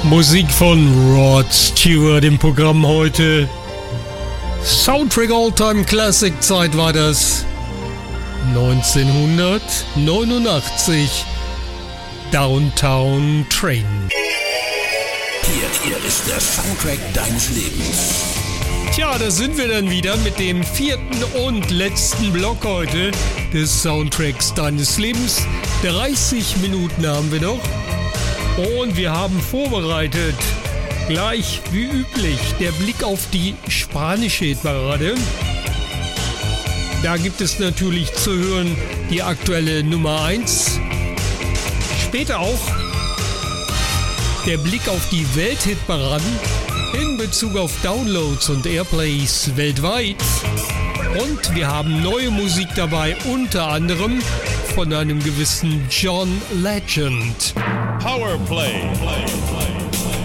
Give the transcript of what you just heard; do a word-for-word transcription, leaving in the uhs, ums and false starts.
Musik von Rod Stewart im Programm heute. Soundtrack All-Time Classic Zeit war das. neunzehnhundertneunundachtzig. Downtown Train. Hier, hier ist der Soundtrack deines Lebens. Tja, da sind wir dann wieder mit dem vierten und letzten Block heute des Soundtracks deines Lebens. dreißig Minuten haben wir noch. Und wir haben vorbereitet, gleich wie üblich, der Blick auf die spanische Hitparade. Da gibt es natürlich zu hören die aktuelle Nummer eins. Später auch der Blick auf die Welthitparaden in Bezug auf Downloads und Airplays weltweit. Und wir haben neue Musik dabei, unter anderem von einem gewissen John Legend. Powerplay.